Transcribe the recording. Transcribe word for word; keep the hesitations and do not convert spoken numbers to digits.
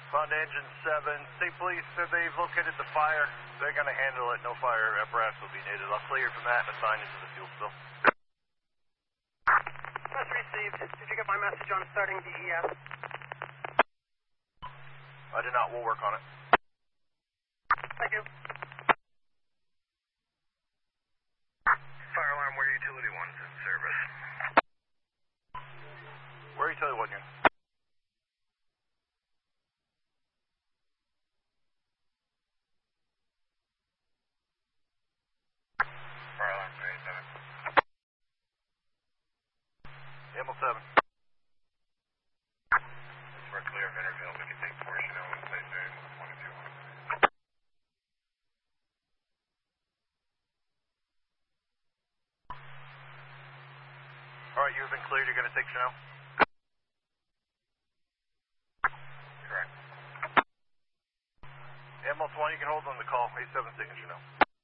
On to engine seven. State police said they've located the fire. They're going to handle it. No fire apparatus will be needed. I'll clear from that and assign you to the fuel spill. Message received. Did you get my message on starting D E S? I did not. We'll work on it. Thank you. Fire alarm, where utility one's in service. Where utility one unit? Fire alarm, three seven. Ammo seven. We're clear of Interville. We can take portion of and stay safe. one two one. All right, you've been cleared. You're going to take Chanel? Correct. Ammo one, you can hold on the call. A seven taking Chanel.